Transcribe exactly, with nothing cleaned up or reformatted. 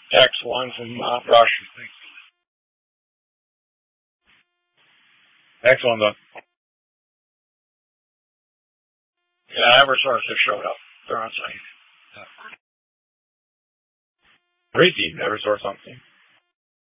Excellent from uh, Rush. Excellent. Uh, yeah, Eversource has showed up. They're on site. Great team, Eversource on team.